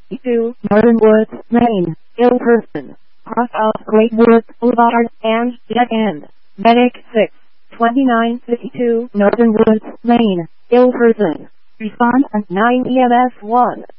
52, Northern Woods, Maine, ill person, cross off Great Woods Boulevard and dead end. Medic 6, 2952, Northern Woods, Maine, ill person. Respond at 9 EMS 1.